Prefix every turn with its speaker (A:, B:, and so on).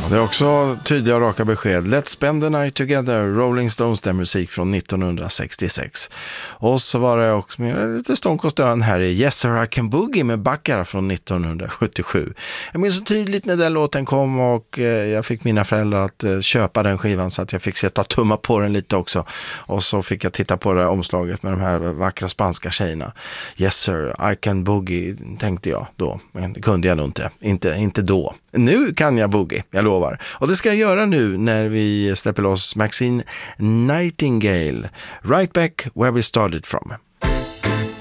A: Det är också tydliga och raka besked. Let's spend the night together, Rolling Stones, den musik från 1966. Och så var det också med lite stånk och stön här i Yes Sir I Can Boogie med Baccara från 1977. Jag minns så tydligt när den låten kom och jag fick mina föräldrar att köpa den skivan så att jag fick sätta tumma på den lite också. Och så fick jag titta på det omslaget med de här vackra spanska tjejerna. Yes Sir I Can Boogie, tänkte jag då. Men det kunde jag nog inte då. Nu kan jag boogie, jag lovar. Och det ska jag göra nu när vi släpper loss Maxine Nightingale. Right back where we started from.